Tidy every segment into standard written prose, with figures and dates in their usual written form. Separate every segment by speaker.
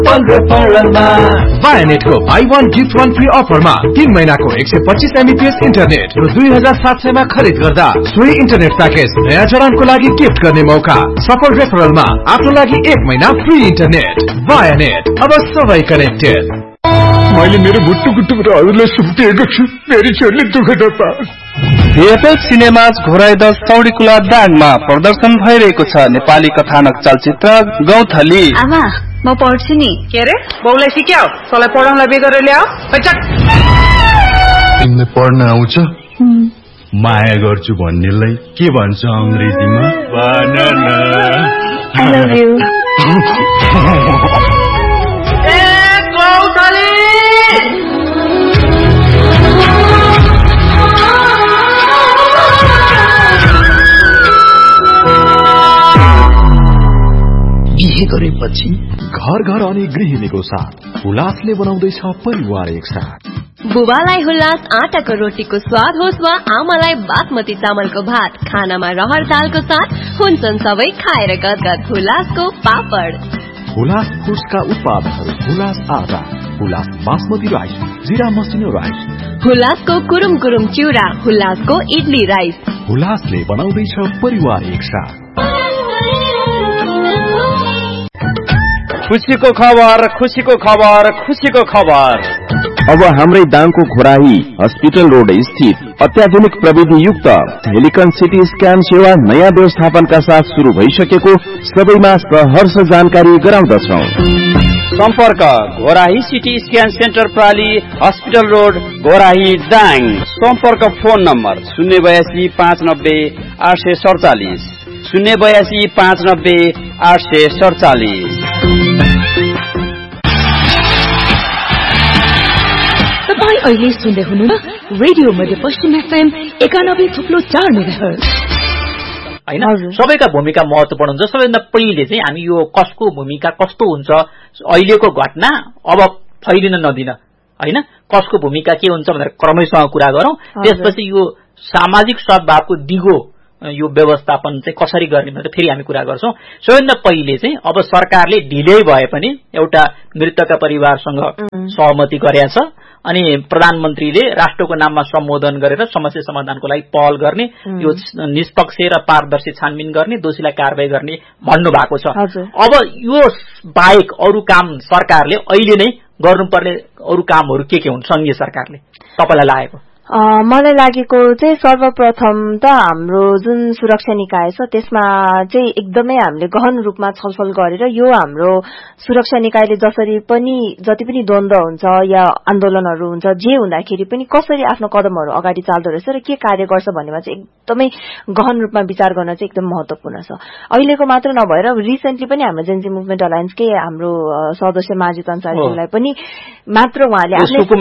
Speaker 1: वायानेटको buy one gift one free अफरमा 3 महिनाको 125 MBPS internet र 2700 मा खरिद गर्दा सोही इन्टरनेट प्याकेज नयाँ जडानको लागि गिफ्ट गर्ने मौका। सफल रेफरलमा आफ्नो लागि 1 महिना फ्री इन्टरनेट। वायानेट, अब सबै कनेक्टेड।
Speaker 2: मैले मेरो बुट्टुको हजुरलाई सुम्पिएको छु, मेरी छोरीले दुःख नपाओस्।
Speaker 3: VFX सिनेमाज घोराइ 10 सौडीकुला दाङमा प्रदर्शन भइरहेको छ नेपाली कथानक चलचित्र गौथली।
Speaker 4: आमा म पढ्छु नि।
Speaker 5: के रे बाउलाई सिक्याउ, तँलाई पढाउनलाई बे गरेर ल्याऊ।
Speaker 2: तिमीलाई पढ्न आउँछ? माया गर्छु भन्नेलाई के भन्छ अंग्रेजीमा? बनाना।
Speaker 4: I love you.
Speaker 5: ए गौथली!
Speaker 6: बिहे गरेपछि घर घर अनि गृहिणीको साथ हुलासले बनाउँदैछ परिवार एकसाथ।
Speaker 7: बुबालाई हुलास आटाको रोटीको स्वाद होस् वा आमालाई बासमती चामलको भात, खानामा रहर दालको साथ हुन्छन् सबै खाएर गदगद। हुलासको पापड,
Speaker 6: हुलास फुड्सका उत्पादनहरू हुलास आटा, हुलास बासमती राइस, जिरा मसिनो राइस,
Speaker 7: हुलासको कुरुम कुरुम चिउरा, हुलासको इडली राइस।
Speaker 6: हुलासले बनाउँदैछ परिवार एकसाथ।
Speaker 3: खुसीको खबर, खुसीको खबर, खुसीको खबर।
Speaker 8: अब हाम्रै दाङको घोराही हस्पिटल रोड स्थित अत्याधुनिक प्रविधि युक्त हेलिकन सिटी स्क्यान सेवा नयाँ व्यवस्थापनका साथ शुरू भइसकेको सबैमा सहर्ष जानकारी गराउँदछौं।
Speaker 3: सम्पर्क Ghorahi CT scan centre प्राली hospital road Ghorahi Dang. सम्पर्क फोन नम्बर 082 590 847 082 590 847।
Speaker 4: तपाईं अहिले सुन्दै हुनुहुन्छ रेडियो मध्य पश्चिम FM 91.4 मेगाहर्ज।
Speaker 9: हैन, सबैका भूमिका महत्त्वपूर्ण हुन्छ। सबैभन्दा पहिले चाहिँ हामी यो कसको भूमिका कस्तो हुन्छ, अहिलेको घटना अब फैलिन नदिन, हैन, कसको भूमिका के हुन्छ भनेर क्रमैसँग कुरा गरौं। त्यसपछि यो सामाजिक सद्भावको दिगो यो व्यवस्थापन चाहिँ कसरी गर्ने भनेर फेरि हामी कुरा गर्छौं। सबैभन्दा पहिले चाहिँ अब सरकारले ढिलै भए पनि एउटा मृतकका परिवारसँग सहमति गरेको छ अनि प्रधानमन्त्रीले राष्ट्रको नाममा सम्बोधन गरेर समस्या समाधानको लागि पहल गर्ने, यो निष्पक्ष र पारदर्शी छानबिन गर्ने, दोषीलाई कारबाही गर्ने भन्नु भएको छ। अब यो बाहेक अरु काम सरकारले अहिले नै गर्नुपर्ने अरु कामहरू के हुन् संघीय सरकारले तपाईलाई लागेको?
Speaker 10: मलाई लागेको चाहिँ सर्वप्रथम त हाम्रो जुन सुरक्षा निकाय छ त्यसमा चाहिँ एकदमै हामीले गहन रूपमा छलफल गरेर यो हाम्रो सुरक्षा निकायले जति पनि द्वन्द्व हुन्छ या आन्दोलनहरू हुन्छ जे हुँदाखेरि पनि कसरी आफ्नो कदमहरू अगाडि चाल्दो रहेछ र के कार्य गर्छ भन्नेमा चाहिँ एकदमै गहन रूपमा विचार गर्न चाहिँ एकदम महत्त्वपूर्ण छ। अहिलेको मात्र नभएर रिसेन्टली पनि हाम्रो जेन्जी मुभमेन्ट अलायन्सकै हाम्रो सदस्य माजिद अन्सारीलाई पनि मात्र उहाँले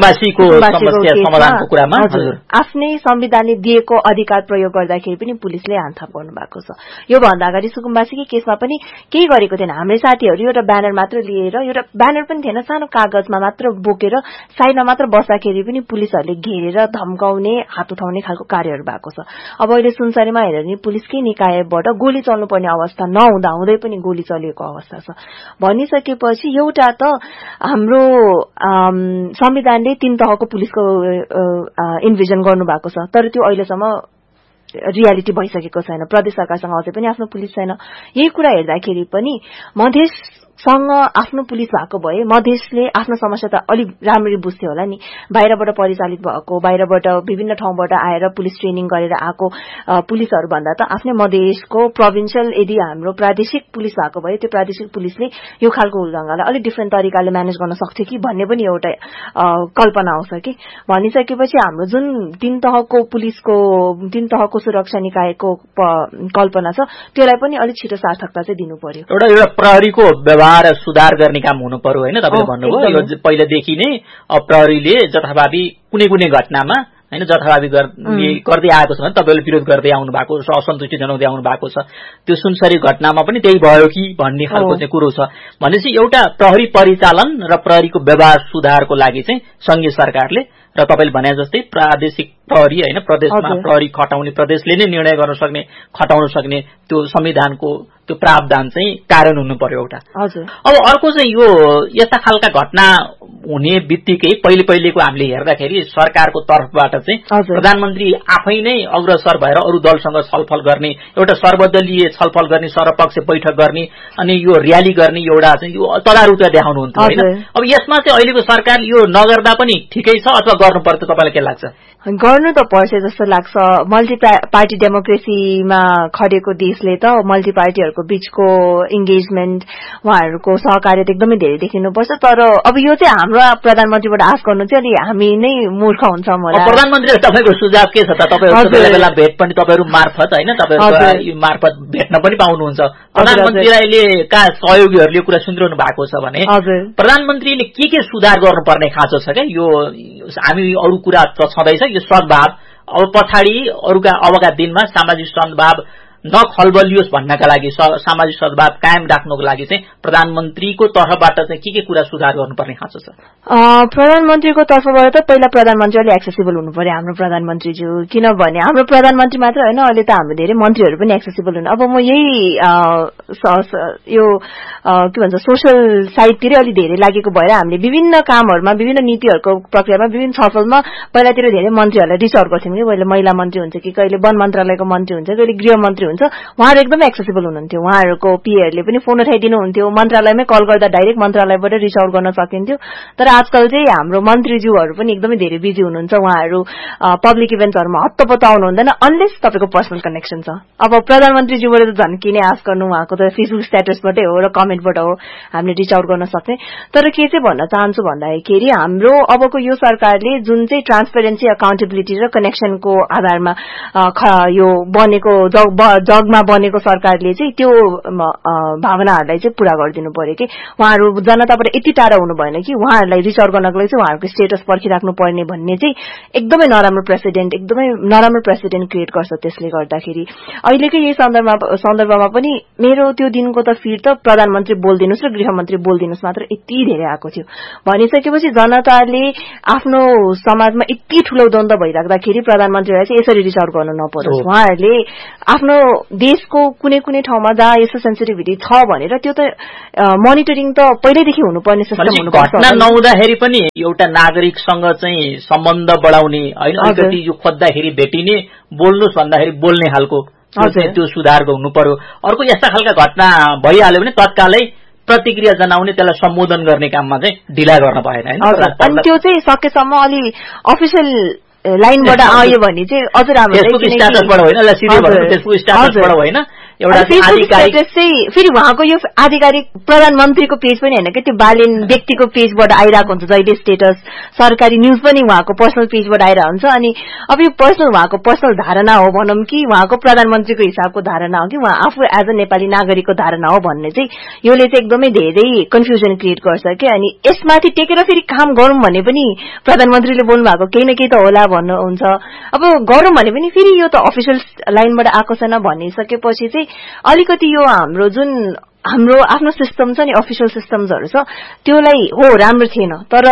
Speaker 10: आफ्नै संविधानले दिएको अधिकार प्रयोग गर्दाखेरि पनि पुलिसले हानथाप गर्नु भएको छ। यो भन्दा अगाडि सुकुम्बासीकै केसमा पनि केही गरेको थिएन। हाम्रै साथीहरू एउटा ब्यानर मात्र लिएर, एउटा ब्यानर पनि थिएन, सानो कागजमा मात्र बोकेर साइडमा मात्र बस्दाखेरि पनि पुलिसहरूले घेरेर धम्काउने, हात उठाउने खालको कार्यहरू भएको छ। अब अहिले सुनसरीमा हेरेर नि पुलिसकै निकायबाट गोली चल्नुपर्ने अवस्था नहुँदा हुँदै पनि गोली चलेको अवस्था छ भनिसकेपछि एउटा त हाम्रो संविधानले 3 तहको पुलिसको इन्भिजन गर्नु भएको छ, तर त्यो अहिलेसम्म रियालिटी भइसकेको छैन। प्रदेश सरकारसँग अझै पनि आफ्नो पुलिस छैन। यही कुरा हेर्दाखेरि पनि मधेससँग आफ्नो पुलिस भएको भए मधेसले आफ्नो समस्या त अलि राम्ररी बुझ्थ्यो होला नि। बाहिरबाट परिचालित भएको, बाहिरबाट विभिन्न ठाउँबाट आएर पुलिस ट्रेनिङ गरेर आएको पुलिसहरू भन्दा त आफ्नै मधेसको प्रोभिन्सियल यदि हाम्रो प्रादेशिक पुलिस भएको भए त्यो प्रादेशिक पुलिसले यो खालको उल्लङ्घनलाई अलिक डिफ्रेन्ट तरिकाले म्यानेज गर्न सक्थ्यो कि भन्ने पनि एउटा कल्पना आउँछ कि। भनिसकेपछि हाम्रो जुन 3 तहको सुरक्षा निकायको कल्पना छ त्यसलाई पनि अलिक छिटो सार्थकता चाहिँ दिनु पर्यो।
Speaker 9: एउटा प्रहरीको व्यवहार सुधार गर्ने काम हुनु पर्यो हैन? तपाईले भन्नुभयो यो पहिलेदेखि नै प्रहरीले जथाभावी कुनै घटनामा हैन जथाभावी गर्दै आएको छ भने तपाईहरुले विरोध गर्दै आउनु भएको छ, असन्तुष्टि जनाउँदै आउनु भएको छ। त्यो सुनसरी घटनामा पनि त्यही भयो कि भन्ने खालको चाहिँ कुरो छ। भनेपछि एउटा प्रहरी परिचालन र प्रहरीको व्यवहार सुधारको लागि चाहिँ संघीय सरकारले र तपाईले भने जस्तै प्रादेशिक प्रहरी हैन प्रदेशमा प्रहरी खटाउने, प्रदेशले नै निर्णय गर्न सक्ने खटाउन सक्ने त्यो संविधानको त्यो प्रावधान चाहिँ कारण हुनु पर्यो एउटा।
Speaker 10: हजुर।
Speaker 9: अब अर्को चाहिँ यो यस्ता खालका घटना हुने बित्तिकै पहिलेको हामीले हेर्दाखेरि सरकारको तर्फबाट चाहिँ प्रधानमन्त्री आफै नै अग्रसर भएर अरु दलसँग छलफल गर्ने, एउटा सर्वदलीय छलफल गर्ने, सर्वपक्ष बैठक गर्ने अनि यो र्याली गर्ने एउटा चाहिँ यो तदारुता देखाउनुहुन्थ्यो हैन। अब यसमा चाहिँ अहिलेको सरकार यो नगर्दा पनि ठिकै छ अथवा गर्नुपर्छ तपाईलाई के लाग्छ?
Speaker 10: गर्नु त पर्छ जस्तो लाग्छ। मल्टी पार्टी डेमोक्रेसीमा खडेको देशले त मल्टी पार्टीहरूको बीचको इन्गेजमेन्ट उहाँहरूको सहकार्य एकदमै धेरै देखिनुपर्छ। तर अब यो चाहिँ हाम्रो प्रधानमन्त्रीबाट आश गर्नु चाहिँ अलि हामी नै मूर्ख हुन्छौँ होला।
Speaker 9: प्रधानमन्त्री तपाईको सुझाव के छ त? तपाईहरु बेला बेला भेट पनि तपाईहरु मार्फत हैन तपाईहरु मार्फत भेट्न पनि पाउनुहुन्छ। प्रधानमन्त्रीले का सहयोगीहरुले कुरा सुनिरहनु भएको छ भने प्रधानमन्त्रीले के सुधार गर्नुपर्ने खाँचो छ के? यो हामी अरु कुरा त छँदैछ यो सद्भाव अब पछाडि अरुका अबका दिनमा सामाजिक सद्भाव नखलबलियोस् भन्नका लागि सामाजिक सद्भाव कायम राख्नको लागि चाहिँ प्रधानमन्त्रीको तर्फबाट चाहिँ के कुरा सुधार गर्नुपर्ने खाँचो छ?
Speaker 10: प्रधानमन्त्रीको तर्फबाट त पहिला प्रधानमन्त्री अलि एक्सेसिबल हुनु पर्यो हाम्रो प्रधानमन्त्रीज्यू। किनभने हाम्रो प्रधानमन्त्री मात्र हैन अहिले त हाम्रो धेरै मन्त्रीहरू पनि एक्सेसिबल हुनु। अब म यही यो के भन्छ सोशल साइडतिर अलि धेरै लागेको भएर हामीले विभिन्न कामहरुमा विभिन्न नीतिहरुको प्रक्रियामा विभिन्न छलफलमा पहिलातिर धेरै मन्त्रीहरुलाई रिच आउट गर्थ्यौं कि कहिले महिला मन्त्री हुन्छ कि कहिले वन मन्त्रालयको मन्त्री हुन्छ कहिले गृह मन्त्री हुन्छ। उहाँहरु एकदमै एक्सेसिबल हुनुहुन्थ्यो। उहाँहरुको पीएहरुले पनि फोन उठाइदिनु हुन्थ्यो, मन्त्रालयमै कल गर्दा डाइरेक्ट मन्त्रालयबाट रिच आउट गर्न सकिन्थ्यो। तर आजकल चाहिँ हाम्रो मन्त्रीज्यूहरु पनि एकदमै धेरै बिजी हुनुहुन्छ। उहाँहरु पब्लिक इभेन्ट्सहरुमा हत्तपत्त आउनु हुँदैन अनलेस तपाईको पर्सनल कनेक्सन छ। अब प्रधानमन्त्रीज्यूबाट त झन् किन आश गर्नु, उहाँको त फेसबुक स्ट्याटसबाटै हो र कमेन्टबाट हो हामीले रिच आउट गर्न सक्ने। तर के चाहिँ भन्न चाहन्छु भन्दाखेरि हाम्रो अबको यो सरकारले जुन चाहिँ ट्रान्सपेरेन्सी, अकाउन्टेबिलिटी र कनेक्सनको आधारमा यो बनेको जगमा बनेको सरकारले चाहिँ त्यो भावनाहरूलाई चाहिँ पूरा गरिदिनु पर्यो कि उहाँहरू जनताबाट यति टाढा हुनु भएन कि उहाँहरूलाई रिच आउट गर्नको लागि चाहिँ उहाँहरूको स्टेटस पर्खिराख्नु पर्ने भन्ने चाहिँ एकदमै नराम्रो प्रेसिडेन्ट क्रिएट गर्छ। त्यसले गर्दाखेरि अहिलेकै यही सन्दर्भमा पनि मेरो त्यो दिनको त फिड त प्रधानमन्त्री बोल्दिनुस् र गृहमन्त्री बोल्दिनुस् मात्र यति धेरै आएको थियो। भनिसकेपछि जनताले आफ्नो समाजमा यति ठूलो द्वन्द्व भइराख्दाखेरि प्रधानमन्त्रीलाई चाहिँ यसरी रिच आउट गर्नु नपरोस्। उहाँहरूले आफ्नो देशको कुनै ठाउँमा जहाँ यस्तो सेन्सिटिभिटी छ भनेर त्यो त मोनिटरिङ त पहिल्यैदेखि हुनुपर्ने सिस्टम हुनुपर्छ।
Speaker 9: घटना नहुँदाखेरि पनि एउटा नागरिकसँग चाहिँ सम्बन्ध बढाउने हैन अलिकति यो खोज्दाखेरि भेटिने बोल्नुस् भन्दाखेरि बोल्ने खालको त्यो सुधारको हुनु पर्यो। अर्को यस्ता खालका घटना भइहाल्यो भने तत्कालै प्रतिक्रिया जनाउने त्यसलाई सम्बोधन गर्ने काममा चाहिँ ढिला गर्न भएन हैन।
Speaker 10: अनि त्यो चाहिँ सकेसम्म अलि अफिसियल लाइनबाट आयो भने चाहिँ अझ राम्रो।
Speaker 9: फेसबुक स्ट्याटसबाट होइन फेसबुक स्ट्याटसबाट होइन एउटा आधिकारिक
Speaker 10: चाहिँ फेरि उहाँको यो आधिकारिक प्रधानमन्त्रीको पेज पनि होइन कि त्यो बालिन व्यक्तिको पेजबाट आइरहेको हुन्छ जहिले स्टेटस। सरकारी न्यूज पनि उहाँको पर्सनल पेजबाट आइरहेको हुन्छ। अनि अब यो उहाँको पर्सनल धारणा हो भनौँ कि उहाँको प्रधानमन्त्रीको हिसाबको धारणा हो कि उहाँ आफू एज अ नेपाली नागरिकको धारणा हो भन्ने चाहिँ योले चाहिँ एकदमै धेरै कन्फ्युजन क्रिएट गर्छ कि। अनि यसमाथि टेकेर फेरि काम गरौँ भने पनि प्रधानमन्त्रीले बोल्नु भएको केही न केही त होला भन्नुहुन्छ। अब गरौँ भने पनि फेरि यो त अफिसियल लाइनबाट आएको छैन भनिसकेपछि चाहिँ अलिकति यो हाम्रो जुन हाम्रो आफ्नो सिस्टम छ नि अफिसियल सिस्टम्सहरु छ त्योलाई हो राम्रो थिएन तर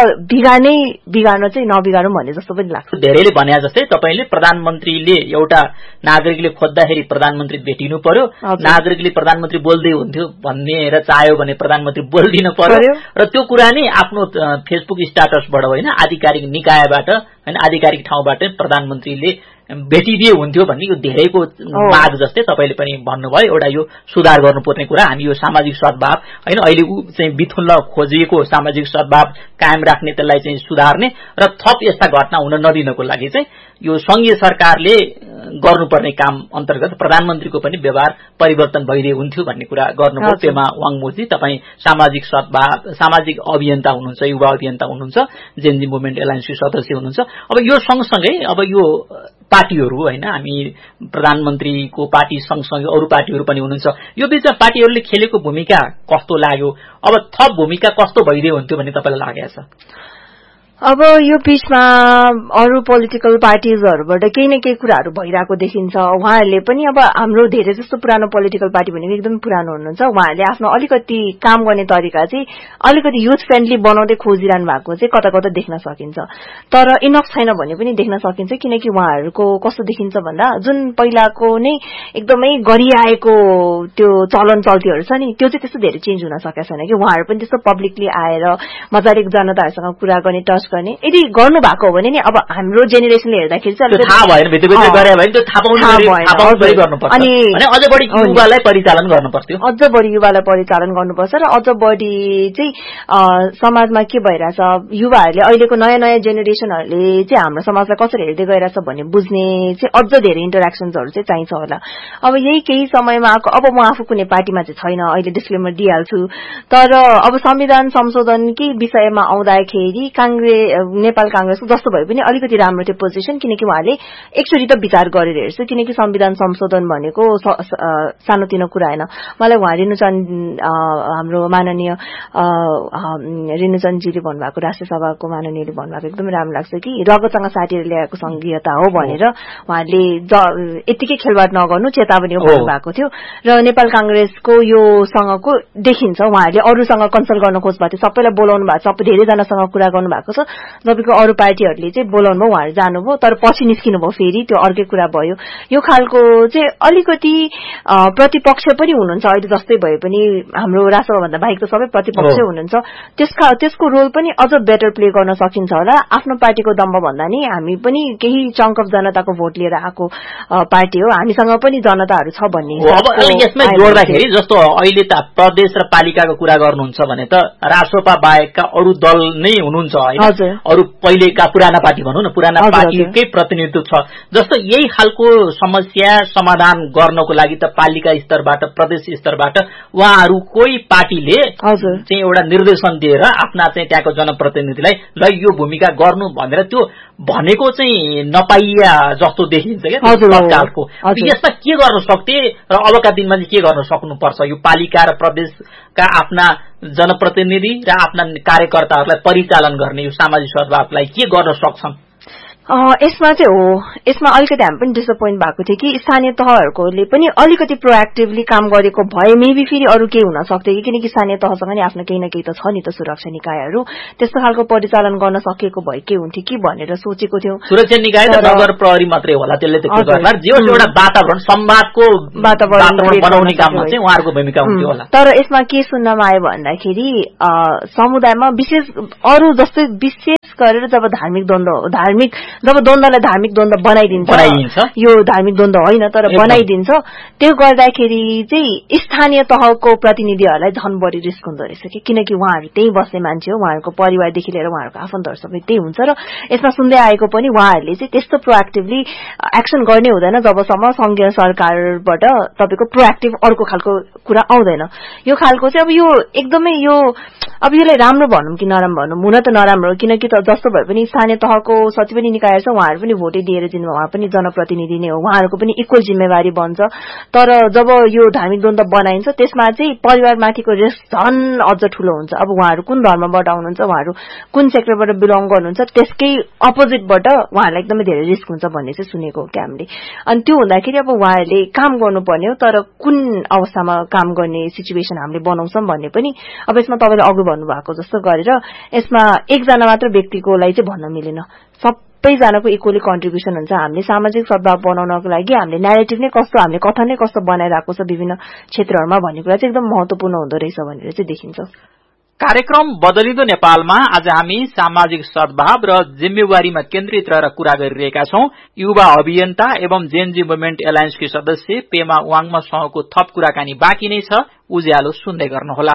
Speaker 10: बिगार्न चाहिँ नबिगारौं भन्ने जस्तो पनि लाग्छ।
Speaker 9: धेरैले भने जस्तै तपाईले प्रधानमन्त्रीले एउटा नागरिकले खोज्दाखेरि प्रधानमन्त्री भेटिनु पर्यो, नागरिकले प्रधानमन्त्री बोल्दै हुन्थ्यो भन्ने र चाह्यो भने प्रधानमन्त्री बोल्दिन पर्यो र त्यो कुरा नै आफ्नो फेसबुक स्ट्याटसबाट होइन आधिकारिक निकायबाट हैन आधिकारिक ठाउँबाट प्रधानमन्त्रीले भेटिदिए हुन्थ्यो भन्ने यो धेरैको माग जस्तै तपाईले पनि भन्नुभयो। एउटा यो सुधार गर्नुपर्ने कुरा हामी यो सामाजिक सद्भाव हैन अहिले चाहिँ बिथुल्न खोजिएको सामाजिक सद्भाव कायम राख्ने त्यसलाई चाहिँ सुधार्ने र थप यस्ता घटना हुन नदिनको लागि चाहिँ यो संघीय सरकारले गर्नुपर्ने काम अन्तर्गत प्रधानमन्त्रीको पनि व्यवहार परिवर्तन भइदिए हुन्थ्यो भन्ने कुरा गर्नुभयो। पेमा वाङमोजी तपाई सामाजिक सद्भाव सामाजिक अभियन्ता हुनुहुन्छ, युवा अभियन्ता हुनुहुन्छ, जेनजी मुभमेन्ट एलायन्सको सदस्य हुनुहुन्छ। अब यो सँगसँगै अब यो पार्टीहरु हैन हामी प्रधानमन्त्रीको पार्टी सँगसँगै अरु पार्टीहरु पनि हुनुहुन्छ। यो बीचमा पार्टीहरुले खेलेको भूमिका कस्तो लाग्यो? अब थप भूमिका कस्तो भइदियो हुन्थ्यो भन्ने तपाईलाई लागेको छ?
Speaker 10: अब यो बीचमा अरू पोलिटिकल पार्टिजहरूबाट केही न केही कुराहरू भइरहेको देखिन्छ। उहाँहरूले पनि अब हाम्रो धेरै जस्तो पुरानो पोलिटिकल पार्टी भनेको एकदम पुरानो हुनुहुन्छ, उहाँहरूले आफ्नो अलिकति काम गर्ने तरिका चाहिँ अलिकति युथ फ्रेन्डली बनाउँदै खोजिरहनु भएको चाहिँ कता कता देख्न सकिन्छ। तर इनफ छैन भने पनि देख्न सकिन्छ, किनकि उहाँहरूको कस्तो देखिन्छ भन्दा जुन पहिलाको नै एकदमै गरिआएको त्यो चलन चल्तीहरू छ नि, त्यो चाहिँ त्यस्तो धेरै चेन्ज हुन सकेको छैन कि उहाँहरू पनि त्यस्तो पब्लिकली आएर मजाले जनताहरूसँग कुरा गर्ने टच गर्ने यदि गर्नु भएको हो भने नि अब हाम्रो जेनेरेसनले हेर्दाखेरि चाहिँ
Speaker 9: थाहा भएन भित्र गरे भने त्यो थाहा गर्नुपर्छ अनि अझ बढी युवालाई परिचालन गर्नुपर्छ,
Speaker 10: अझ बढी युवालाई परिचालन गर्नुपर्छ र अझ बढी चाहिँ समाजमा के भइरहेछ, युवाहरूले अहिलेको नयाँ नयाँ जेनेरेसनहरूले चाहिँ हाम्रो समाजलाई कसरी हेर्दै गइरहेछ भन्ने बुझ्ने चाहिँ अझ धेरै इन्टरेक्सन्सहरू चाहिँ चाहिन्छ होला। अब यही केही समयमा आएको, अब म आफू कुनै पार्टीमा चाहिँ छैन, अहिले डिस्क्लेमर दिइहाल्छु, तर अब संविधान संशोधनकै विषयमा आउँदाखेरि नेपाल कांग्रेसको जस्तो भए पनि अलिकति राम्रो थियो पोजिसन, किनकि उहाँले एकचोटि त विचार गरेर हेर्छु, किनकि संविधान संशोधन भनेको सानोतिनो कुरा होइन। मलाई उहाँ हाम्रो माननीय रेणुचन्दजीले भन्नुभएको, राष्ट्रिय सभाको माननीयले भन्नुभएको एकदमै राम्रो लाग्छ कि रगतसँग साटेर ल्याएको संघीयता हो भनेर उहाँले यतिकै खेलवाड नगर्नु चेतावनी भन्नुभएको थियो। र नेपाल कांग्रेसको यो सँगको देखिन्छ उहाँहरूले अरूसँग कन्सल्ट गर्न खोज्नु भएको थियो, सबैलाई बोलाउनु भएको छ, सबै धेरैजनासँग कुरा गर्नु भएको छ, जबकि अरू पार्टीहरूले चाहिँ बोलाउनु भयो, उहाँहरू जानुभयो, तर पछि निस्किनु भयो, फेरि त्यो अर्कै कुरा भयो। यो खालको चाहिँ अलिकति प्रतिपक्ष पनि हुनुहुन्छ अहिले, जस्तै भए पनि हाम्रो राष्ट्रसभा भन्दा बाहेक त सबै प्रतिपक्ष हुनुहुन्छ, त्यसको रोल पनि अझ बेटर प्ले गर्न सकिन्छ होला। आफ्नो पार्टीको दम्ब भन्दा नि हामी पनि केही चङ्क अफ जनताको भोट लिएर आएको पार्टी हो, हामीसँग पनि जनताहरू छ भन्ने।
Speaker 9: यसमै जोड्दाखेरि जस्तो अहिले त प्रदेश र पालिकाको कुरा गर्नुहुन्छ भने त राष्ट्रसभा बाहेकका अरू दल नै हुनुहुन्छ होइन, अरू पहिलेका पुराना पार्टी भनौँ न, पुराना पार्टीकै प्रतिनिधित्व छ। जस्तो यही खालको समस्या समाधान गर्नको लागि त पालिका स्तरबाट प्रदेश स्तरबाट उहाँहरूकै पार्टीले चाहिँ एउटा निर्देशन दिएर आफ्ना चाहिँ त्यहाँको जनप्रतिनिधिलाई ल यो भूमिका गर्नु भनेर त्यो भनेको चाहिँ नपाइया जस्तो देखिन्छ क्या तत्कालको। यसमा के गर्न सक्थे र अबका दिनमा चाहिँ के गर्न सक्नुपर्छ यो पालिका र प्रदेशका आफ्ना जनप्रतिनिधि र आफ्ना कार्यकर्ताहरूलाई परिचालन गर्ने यो सामाजिक सद्भावलाई के गर्न सक्छन्?
Speaker 10: यसमा चाहिँ हो, यसमा अलिकति हामी पनि डिसपोइन्ट भएको थियो कि स्थानीय तहहरूले पनि अलिकति प्रोएक्टिभली काम गरेको भए मेबी फेरि अरू केही हुन सक्थ्यो कि, किनकि स्थानीय तहसँग नि आफ्नो केही न केही त छ नि त सुरक्षा निकायहरू, त्यस्तो खालको परिचालन गर्न सकिएको भए के हुन्थ्यो कि भनेर सोचेको थियौँ।
Speaker 9: सुरक्षा निकाय त नगर प्रहरी मात्रै होला, त्यसले त के गर्ला, जे एउटा वातावरण संवादको वातावरण बनाउने काममा चाहिँ उहाँहरूको भूमिका हुन्थ्यो होला।
Speaker 10: तर यसमा के सुन्नमा आयो भन्दाखेरि समुदायमा विशेष अरू जस्तै विशेष गरेर जब जब द्वन्द्वलाई धार्मिक द्वन्द्व बनाइदिन्छ, यो धार्मिक द्वन्द्व होइन तर बनाइदिन्छ, त्यो गर्दाखेरि चाहिँ स्थानीय तहको प्रतिनिधिहरूलाई झन् बढी रिस्क हुँदो रहेछ कि, किनकि उहाँहरू त्यही बस्ने मान्छे हो, उहाँहरूको परिवारदेखि लिएर उहाँहरूको आफन्तहरू सबै त्यही हुन्छ। र यसमा सुन्दै आएको पनि उहाँहरूले चाहिँ त्यस्तो प्रोएक्टिभली एक्सन गर्ने हुँदैन जबसम्म संघीय सरकारबाट तपाईँको प्रोएक्टिभ अर्को खालको कुरा आउँदैन। यो खालको चाहिँ अब यो एकदमै यो अब यसलाई राम्रो भनौँ कि नराम्रो भनौँ, हुन त नराम्रो हो, किनकि त जस्तो भए पनि स्थानीय तहको सचिव पनि निकाय छ, उहाँहरू पनि भोटै दिएर दिनु, उहाँ पनि जनप्रतिनिधि नै हो, उहाँहरूको पनि इक्वल जिम्मेवारी बन्छ। तर जब यो धार्मिक द्वन्द्व बनाइन्छ त्यसमा चाहिँ परिवारमाथिको रिस्क झन् अझ ठुलो हुन्छ। अब उहाँहरू कुन धर्मबाट आउनुहुन्छ, उहाँहरू कुन सेक्टरबाट बिलोङ गर्नुहुन्छ, त्यसकै अपोजिटबाट उहाँहरूलाई एकदमै धेरै रिस्क हुन्छ भन्ने चाहिँ सुनेको हो क्या हामीले। अनि त्यो हुँदाखेरि अब उहाँहरूले काम गर्नुपर्ने हो, तर कुन अवस्थामा काम गर्ने सिचुएसन हामीले बनाउँछौँ भन्ने पनि अब यसमा तपाईँले अघि भन्नुभएको जस्तो गरेर यसमा एकजना मात्र व्यक्तिकोलाई चाहिँ भन्न मिलेन, सबैजनाको इक्वली कन्ट्रिब्युसन हुन्छ। हामीले सामाजिक सद्भाव बनाउनको लागि हामीले न्यारेटिभ नै कस्तो, हामीले कथन नै कस्तो बनाइरहेको छ विभिन्न क्षेत्रहरूमा भन्ने कुरा चाहिँ एकदम महत्वपूर्ण हुँदो रहेछ भनेर चाहिँ देखिन्छ।
Speaker 9: कार्यक्रम बदलिँदो नेपालमा आज हामी सामाजिक सद्भाव र जिम्मेवारीमा केन्द्रित रहेर कुरा गरिरहेका छौं। युवा अभियन्ता एवं जेनजी मुभमेन्ट एलायन्सकी सदस्य पेमा वाङमासँगको थप कुराकानी बाँकी नै छ, उज्यालो सुन्दै गर्नुहोला।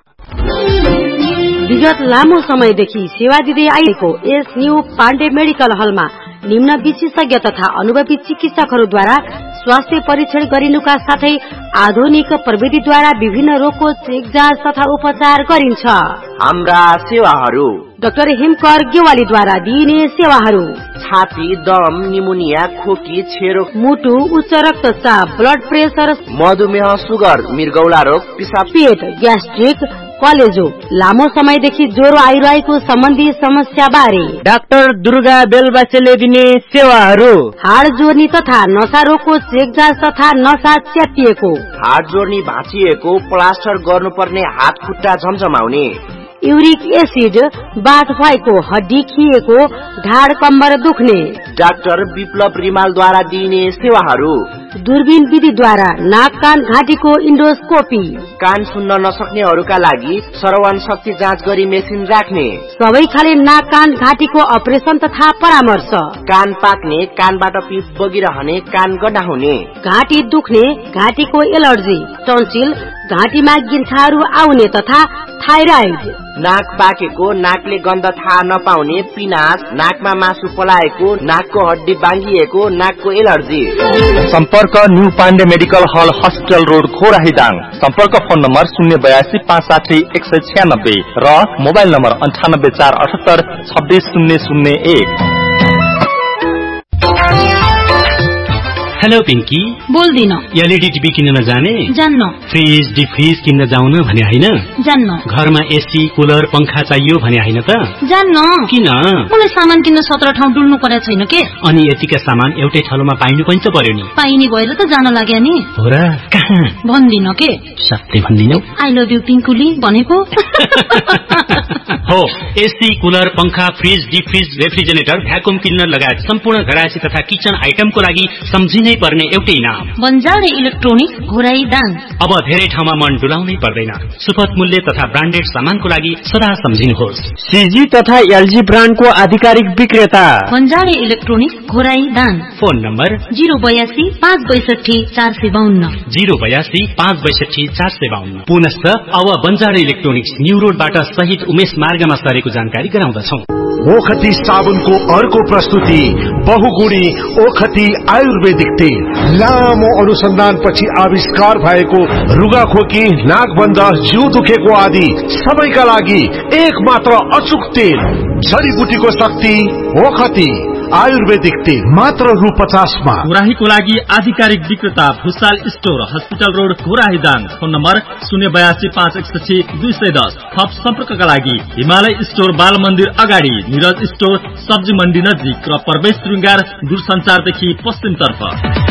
Speaker 11: विगत लामो समयदेखि सेवा दिँदै आएको एस न्यू पाण्डे मेडिकल हलमा निम्न विशेषज्ञ तथा अनुभवी चिकित्सकहरूद्वारा स्वास्थ्य परीक्षण गरिनुका साथै आधुनिक प्रविधिद्वारा विभिन्न रोगको चेक जाँच तथा उपचार गरिन्छ।
Speaker 12: हाम्रा सेवाहरू:
Speaker 11: डाक्टर हिमकर गेवालीद्वारा दिइने सेवाहरू:
Speaker 12: छाती, दम, निमोनिया, खोकी, छेरो,
Speaker 11: मुटु, उच्च रक्तचाप, ब्लड प्रेसर,
Speaker 12: मधुमेह, सुगर, मृगौला रोग, पिसाब,
Speaker 11: पेट, ग्यास्ट्रिक, कलेजो लामो समयदेखि ज्वरो आइरहेको सम्बन्धी समस्या बारे
Speaker 12: डाक्टर दुर्गा बेलबासेले दिने सेवाहरू
Speaker 11: हाड जोर्नी तथा नसा रोगको चेक जाँच तथा नसा च्यातिएको
Speaker 12: हाड जोर्नी भाँचिएको प्लास्टर गर्नुपर्ने हात खुट्टा झमझमाउने
Speaker 11: युरिक एसिड बाथ भएको हड्डी खिएको ढाड कम्बर दुख्ने
Speaker 12: डाक्टर विप्लव रिमालद्वारा दिइने सेवाहरू
Speaker 11: दूरबीन विधिद्वारा नाक कान घाँटीको इन्डोस्कोपी
Speaker 12: कान सुन्न नसक्नेहरूका लागि श्रवण शक्ति जाँच गरी मेसिन राख्ने
Speaker 11: सबै खाले नाक कान घाँटीको अपरेसन तथा परामर्श
Speaker 12: कान पाक्ने कानबाट पिप बगिरहने कान गड्डा हुने
Speaker 11: घाँटी दुख्ने घाँटीको एलर्जी टन्सिल घाँटीमा गिर्खाहरू आउने तथा थाइराइड
Speaker 12: नाक पाकेको नाकले गन्ध थाहा नपाउने पिनास नाकमा मासु पलाएको नाकको हड्डी बाङ्गिएको नाकको एलर्जी
Speaker 3: सम्पर्क न्यू पाण्डे मेडिकल हल हस्पिटल रोड खोराहीदाङ सम्पर्क फोन नम्बर 082 560 196 र mobile number 98 478 26001
Speaker 13: hello Pinky
Speaker 14: बोल्दिन
Speaker 13: LED TV किन्न जाने
Speaker 14: जान्न
Speaker 13: फ्रिज डिफ्रिज किन्न जाउन भने हैन
Speaker 14: जान्न
Speaker 13: घरमा एसी कुलर पंखा चाहियो भने हैन त
Speaker 14: जान्न
Speaker 13: किन
Speaker 14: मलाई सामान किन्न 17 ठाउँ डुल्नु परेको छैन के
Speaker 13: अनि यतिका सामान एउटै ठाउँमा पाइनु पनि त पर्यो नि
Speaker 14: पाइने भएर त जान लाग्या नि
Speaker 13: हो र कहाँ
Speaker 14: भन्दिन के
Speaker 13: सत्य भन्दिनौ
Speaker 14: आई लभ यु पिंकुली भनेको
Speaker 13: हो एसी कुलर पंखा फ्रिज डिफ्रिज रेफ्रिजरेटर भ्याकुम क्लिनर लगायत सम्पूर्ण घरायसी तथा किचन आइटमको लागि सम्झिनै पर्ने एउटै नाम
Speaker 14: बन्जारे इलेक्ट्रोनिक्स घोराई दाङ
Speaker 13: अब धेरै ठाउँमा मन डुलाउनै पर्दैन सुपथ मूल्य तथा ब्रान्डेड सामानको लागि सदा सम्झिनुहोस्
Speaker 12: सीजी तथा एलजी ब्रान्डको आधिकारिक विक्रेता
Speaker 14: बन्जारे electronics Ghorahi Dang
Speaker 13: phone number
Speaker 14: 082 562 452
Speaker 13: 082 562 452 पुनश्च अब बन्जारे इलेक्ट्रोनिक्स न्यू रोडबाट सहित उमेश मार्गमा सरेको जानकारी गराउँदछौं
Speaker 1: ओखती साबुनको अर्को प्रस्तुति बहुगुणी ओखती आयुर्वेदिक तेल लामो अनुसन्धानपछि आविष्कार भएको रुगाखोकी नाकबन्ध जिउ दुखेको आदि सबैका लागि एक मात्र अचुक तेल जडीबुटीको शक्ति ओखती आयुर्वेदिक तेल मात्र रु 50 मा
Speaker 15: घोराहीको लागि आधिकारिक विक्रेता Bhusal store hospital road Ghorahi Dang phone number 082 561 210 थप सम्पर्कका लागि हिमालय स्टोर बाल मन्दिर अगाडि निरज स्टोर सब्जी मण्डी नजिक र प्रवेश श्रृंगार दूरसञ्चारदेखि पश्चिम तर्फ